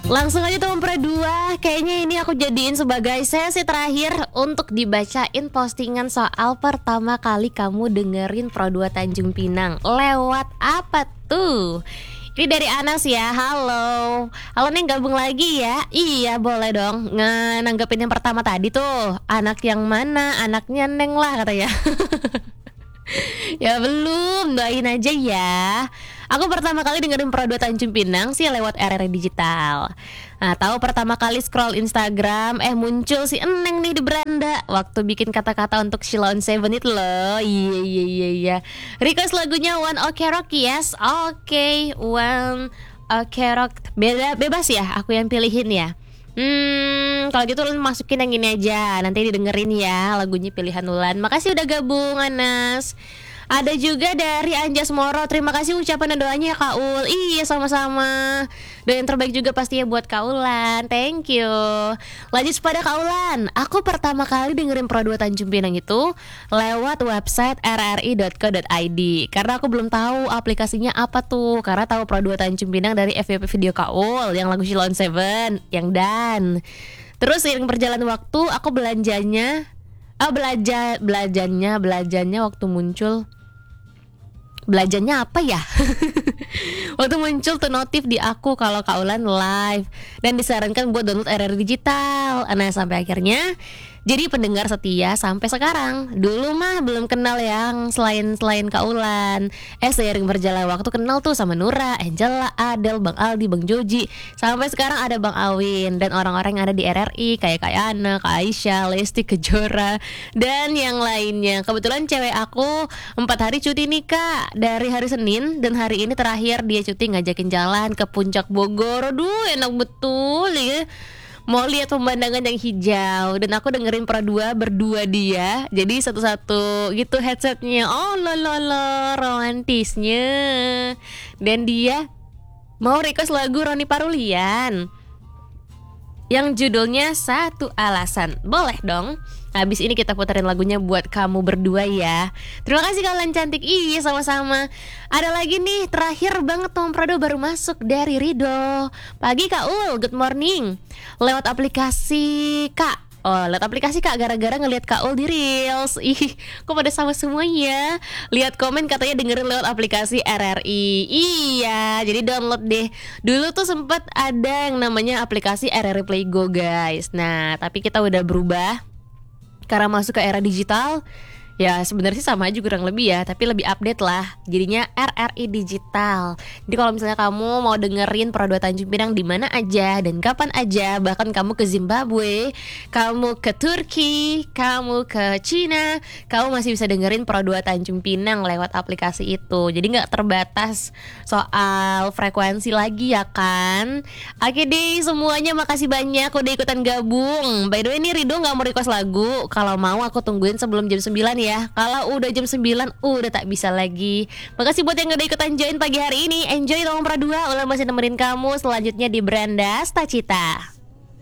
Langsung aja teman Pradua, kayaknya ini aku jadiin sebagai sesi terakhir untuk dibacain postingan soal pertama kali kamu dengerin Pro2 Tanjung Pinang. Lewat apa tuh? Ini dari Anas ya, halo. Halo Neng, gabung lagi ya? Iya boleh dong, nanggepin yang pertama tadi tuh. Anak yang mana? Anaknya Neng lah katanya. Ya belum, doain aja ya. Aku pertama kali dengerin Pro2 Tanjung Pinang sih lewat RRI Digital. Nah, tahu pertama kali scroll Instagram, muncul si Eneng nih di beranda waktu bikin kata-kata untuk Sheila on 7 itu loh. Iya. Request lagunya One Ok Rock, yes. Oke, One Ok Rock. Bebas ya, aku yang pilihin ya. Kalau gitu lu masukin yang ini aja, nanti didengerin ya lagunya pilihan Ulan. Makasih udah gabung Anas. Ada juga dari Anjas Moro, terima kasih ucapan dan doanya ya Kak Ul. Iya sama-sama. Dan yang terbaik juga pastinya buat Kak Ulan. Thank you. Lanjut pada Kak Ulan. Aku pertama kali dengerin Pro2 Tanjung Pinang itu lewat website rri.co.id. Karena aku belum tahu aplikasinya apa tuh. Karena tahu Pro2 Tanjung Pinang dari FYP video Kak Ul yang lagu Sheila on 7 yang Dan. Terus seiring berjalan waktu aku belajarnya waktu muncul. Belajarnya apa ya? Waktu muncul tuh notif di aku kalau Kak Ulan live dan disarankan buat download RRI Digital. Nah sampai akhirnya jadi pendengar setia sampai sekarang. Dulu mah belum kenal yang selain Kak Ulan. Seiring berjalan waktu kenal tuh sama Nura, Angela, Adel, Bang Aldi, Bang Joji. Sampai sekarang ada Bang Awin dan orang-orang yang ada di RRI kayak Kak Yana, Kak Aisyah, Lesti Kejora dan yang lainnya. Kebetulan cewek aku 4 hari cuti nih Kak, dari hari Senin, dan hari ini terakhir dia cuti ngajakin jalan ke Puncak Bogor. Aduh enak betul ya. Mau lihat pemandangan yang hijau. Dan aku dengerin Pro2 berdua dia. Jadi satu-satu gitu headsetnya. Oh lololo, romantisnya. Dan dia mau request lagu Roni Parulian yang judulnya Satu Alasan. Boleh dong. Habis ini kita puterin lagunya buat kamu berdua ya. Terima kasih kalian cantik. Iya sama-sama. Ada lagi nih, terakhir banget Tom Prado baru masuk dari Rido. Pagi Kak Ul, good morning. Lewat aplikasi Kak. Lewat aplikasi Kak, gara-gara ngelihat Kak Ul di Reels. Ih, kok pada sama semuanya. Lihat komen katanya dengerin lewat aplikasi RRI. Iya, jadi download deh. Dulu tuh sempat ada yang namanya aplikasi RRI Play Go guys. Nah, tapi kita udah berubah karena masuk ke era digital. Ya sebenarnya sih sama aja kurang lebih ya, tapi lebih update lah. Jadinya RRI Digital. Jadi kalau misalnya kamu mau dengerin Pro2 Tanjung Pinang di mana aja dan kapan aja, bahkan kamu ke Zimbabwe, kamu ke Turki, kamu ke Cina, kamu masih bisa dengerin Pro2 Tanjung Pinang lewat aplikasi itu. Jadi nggak terbatas soal frekuensi lagi ya kan. Oke deh semuanya, makasih banyak udah ikutan gabung. By the way ini Rido nggak mau request lagu. Kalau mau aku tungguin sebelum jam 9 ya. Kalau udah jam 9 udah tak bisa lagi. Makasih buat yang udah ikutan join pagi hari ini. Enjoy dong Pro2. Ulan masih nemenin kamu selanjutnya di Beranda Stacita.